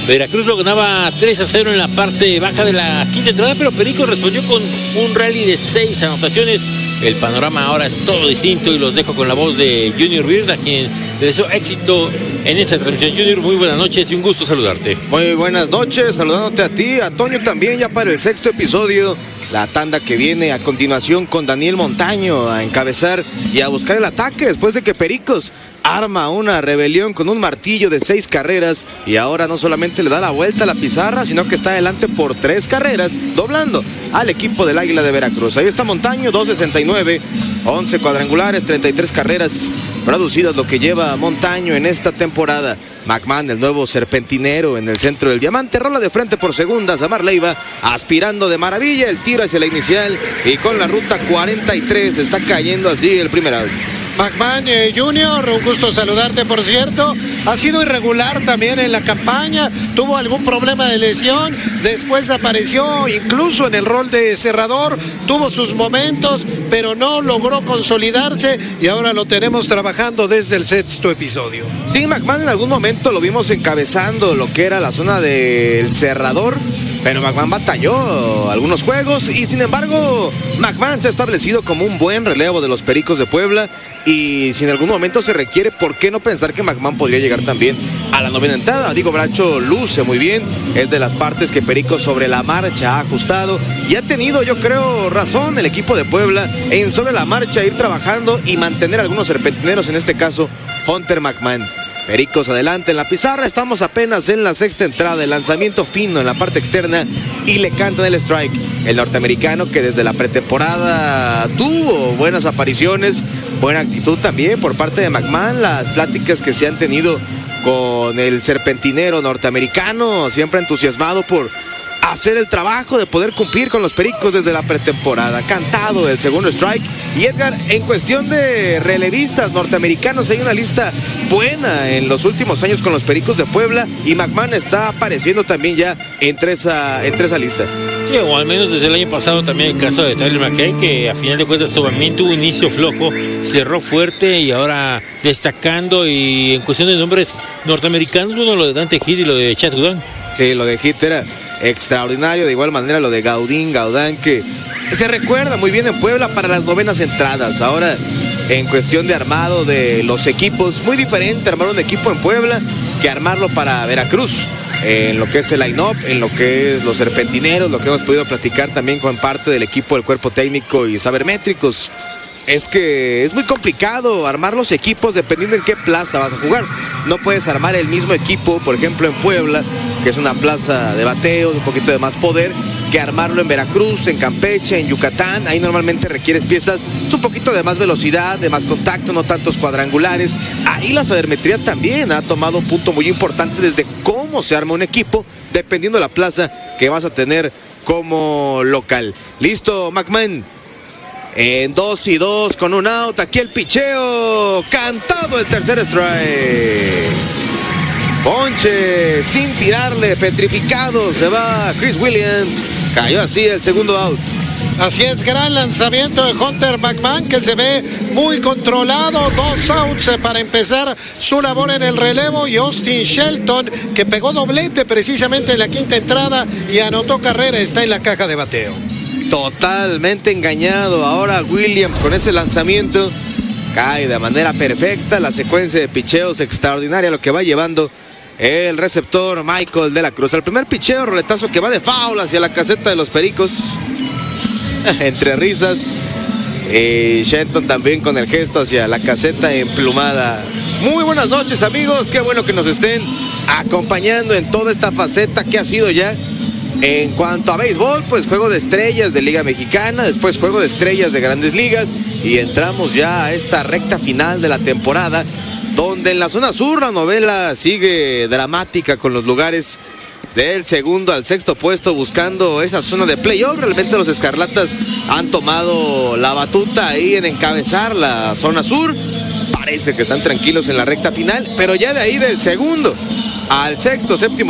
Veracruz lo ganaba 3-0 en la parte baja de la quinta entrada, pero Pericos respondió con un rally de 6 anotaciones. El panorama ahora es todo distinto y los dejo con la voz de Junior Bird, a quien le deseo éxito en esta transmisión. Junior, muy buenas noches y un gusto saludarte. Muy buenas noches, saludándote a ti, a Toño también, ya para el sexto episodio. La tanda que viene a continuación con Daniel Montaño a encabezar y a buscar el ataque después de que Pericos arma una rebelión con un martillo de 6 carreras y ahora no solamente le da la vuelta a la pizarra, sino que está adelante por 3 carreras, doblando al equipo del Águila de Veracruz. Ahí está Montaño, 2.69, 11 cuadrangulares, 33 carreras producidas, lo que lleva Montaño en esta temporada. McMahon, el nuevo serpentinero en el centro del diamante, rola de frente por segunda, Samar Leiva aspirando de maravilla el tiro hacia la inicial y con la ruta 43 está cayendo así el primer out. McMahon Junior, un gusto saludarte, por cierto. Ha sido irregular también en la campaña, tuvo algún problema de lesión, después apareció incluso en el rol de cerrador, tuvo sus momentos, pero no logró consolidarse y ahora lo tenemos trabajando desde el sexto episodio. Sí, McMahon en algún momento lo vimos encabezando lo que era la zona del cerrador, pero McMahon batalló algunos juegos y sin embargo McMahon se ha establecido como un buen relevo de los Pericos de Puebla y si en algún momento se requiere, ¿por qué no pensar que McMahon podría llegar también a la novena entrada? Diego Bracho luce muy bien, es de las partes que Pericos sobre la marcha ha ajustado y ha tenido, yo creo, razón el equipo de Puebla en sobre la marcha ir trabajando y mantener algunos serpentineros, en este caso Hunter McMahon. Pericos adelante en la pizarra, estamos apenas en la sexta entrada, el lanzamiento fino en la parte externa y le cantan el strike. El norteamericano que desde la pretemporada tuvo buenas apariciones, buena actitud también por parte de McMahon, las pláticas que se han tenido con el serpentinero norteamericano, siempre entusiasmado por hacer el trabajo de poder cumplir con los Pericos desde la pretemporada. Cantado el segundo strike. Y Edgar, en cuestión de relevistas norteamericanos, hay una lista buena en los últimos años con los Pericos de Puebla y McMahon está apareciendo también ya entre esa lista. Sí, o al menos desde el año pasado también el caso de Tyler McKay, que a final de cuentas también tuvo un inicio flojo, cerró fuerte y ahora destacando. Y en cuestión de nombres norteamericanos, uno lo de Dante Heath y lo de Chad Gaudin. Sí, lo de Heath era extraordinario, de igual manera lo de Gaudin, que se recuerda muy bien en Puebla para las novenas entradas. Ahora, en cuestión de armado de los equipos, muy diferente armar un equipo en Puebla que armarlo para Veracruz, en lo que es el line-up, en lo que es los serpentineros, lo que hemos podido platicar también con parte del equipo del cuerpo técnico y sabermétricos. Es que es muy complicado armar los equipos dependiendo en qué plaza vas a jugar. No puedes armar el mismo equipo, por ejemplo, en Puebla, que es una plaza de bateo, un poquito de más poder, que armarlo en Veracruz, en Campeche, en Yucatán. Ahí normalmente requieres piezas un poquito de más velocidad, de más contacto, no tantos cuadrangulares. Ahí la sabermetría también ha tomado un punto muy importante desde cómo se arma un equipo, dependiendo de la plaza que vas a tener como local. Listo, McMahon. En 2-2 con un out, aquí el picheo, cantado el tercer strike. Ponche sin tirarle, petrificado, se va Chris Williams, cayó así el segundo out. Así es, gran lanzamiento de Hunter McMahon, que se ve muy controlado. 2 outs para empezar su labor en el relevo. Y Austin Shelton, que pegó doblete precisamente en la quinta entrada y anotó carrera, está en la caja de bateo. Totalmente engañado ahora Williams con ese lanzamiento. Cae de manera perfecta, la secuencia de picheos extraordinaria, lo que va llevando el receptor Michael de la Cruz. El primer picheo, roletazo que va de foul hacia la caseta de los Pericos. Entre risas. Y Shelton también con el gesto hacia la caseta emplumada. Muy buenas noches, amigos, qué bueno que nos estén acompañando en toda esta faceta que ha sido ya. En cuanto a béisbol, pues juego de estrellas de Liga Mexicana, después juego de estrellas de Grandes Ligas y entramos ya a esta recta final de la temporada, donde en la zona sur la novela sigue dramática con los lugares del segundo al sexto puesto buscando esa zona de playoff. Realmente los Escarlatas han tomado la batuta ahí en encabezar la zona sur. Parece que están tranquilos en la recta final, pero ya de ahí del segundo al sexto, séptimo